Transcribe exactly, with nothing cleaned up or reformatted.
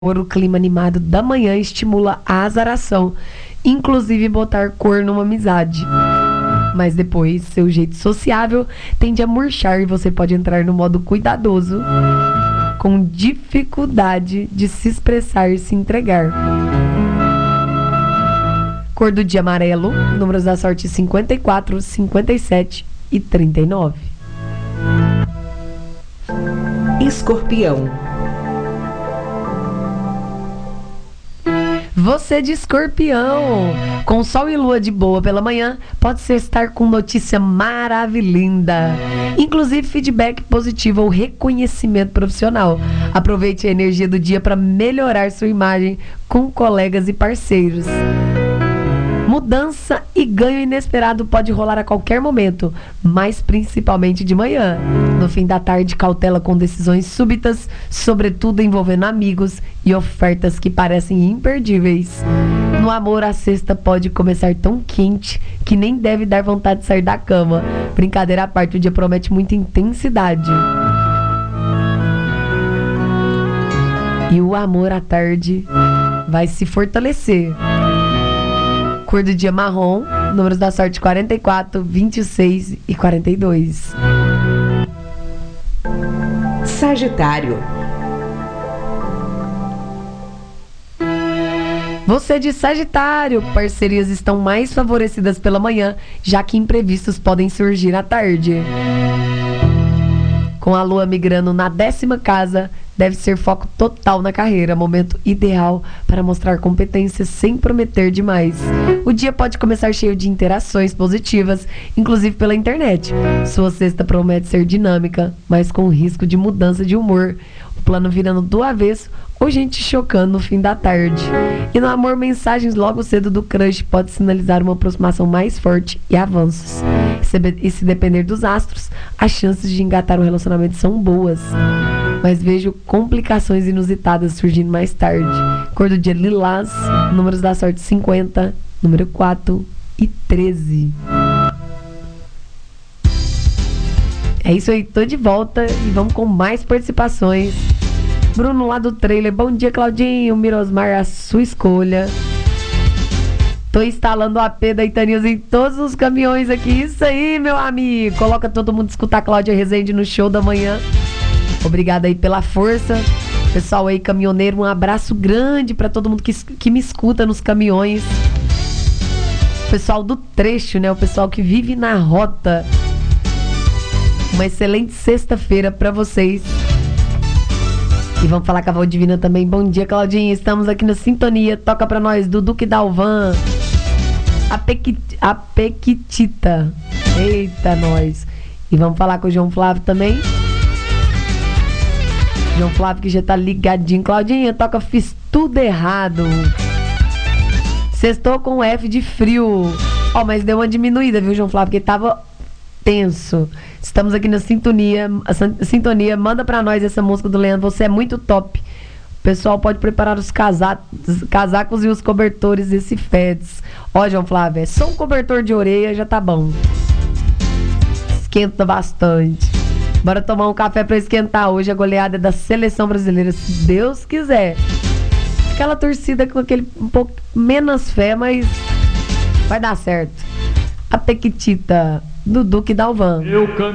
O clima animado da manhã estimula a azaração, inclusive botar cor numa amizade. Mas depois, seu jeito sociável tende a murchar e você pode entrar no modo cuidadoso, com dificuldade de se expressar e se entregar. Cor do dia amarelo, números da sorte cinquenta e quatro, cinquenta e sete e trinta e nove. Escorpião. Você de Escorpião, com sol e lua de boa pela manhã, pode ser estar com notícia maravilhosa, inclusive feedback positivo ou reconhecimento profissional. Aproveite a energia do dia para melhorar sua imagem com colegas e parceiros. Mudança e ganho inesperado pode rolar a qualquer momento, mas principalmente de manhã. No fim da tarde, cautela com decisões súbitas, sobretudo envolvendo amigos e ofertas que parecem imperdíveis. No amor, a sexta pode começar tão quente que nem deve dar vontade de sair da cama. Brincadeira à parte, o dia promete muita intensidade. E o amor à tarde vai se fortalecer. Cor do dia marrom, números da sorte quarenta e quatro, vinte e seis e quarenta e dois. Sagitário. Você de Sagitário, parcerias estão mais favorecidas pela manhã, já que imprevistos podem surgir à tarde. Com a lua migrando na décima casa, deve ser foco total na carreira, momento ideal para mostrar competência sem prometer demais. O dia pode começar cheio de interações positivas, inclusive pela internet. Sua sexta promete ser dinâmica, mas com risco de mudança de humor. O plano virando do avesso ou gente chocando no fim da tarde. E no amor, mensagens logo cedo do crush pode sinalizar uma aproximação mais forte e avanços. E se depender dos astros, as chances de engatar um relacionamento são boas. Mas vejo complicações inusitadas surgindo mais tarde. Cor do dia lilás, números da sorte cinquenta, número quatro e treze. É isso aí, tô de volta e vamos com mais participações. Bruno lá do trailer, bom dia Claudinho, Mirosmar, a sua escolha. Tô instalando o A P da Itanias em todos os caminhões aqui, isso aí meu amigo. Coloca todo mundo escutar a Cláudia Rezende no show da manhã. Obrigada aí pela força. Pessoal aí, caminhoneiro, um abraço grande pra todo mundo que, que me escuta nos caminhões. Pessoal do trecho, né? O pessoal que vive na rota. Uma excelente sexta-feira pra vocês. E vamos falar com a Valdivina também. Bom dia, Claudinha. Estamos aqui na sintonia. Toca pra nós, do Duque Dalvan. A, Pequi, a Pequitita. Eita, nós. E vamos falar com o João Flávio também. João Flávio que já tá ligadinho. Claudinha, toca Fiz Tudo Errado. Sextou com F de frio. Ó, oh, mas deu uma diminuída, viu, João Flávio? Porque tava tenso. Estamos aqui na sintonia. A sintonia, manda pra nós essa música do Leandro. Você é muito top. O pessoal pode preparar os casacos, casacos e os cobertores desse Feds. Ó, João Flávio, é só um cobertor de orelha, já tá bom. Esquenta bastante. Bora tomar um café pra esquentar. Hoje a goleada é da seleção brasileira, se Deus quiser. Aquela torcida com aquele um pouco menos fé, mas vai dar certo. A Pequitita, do Duque Dalvan.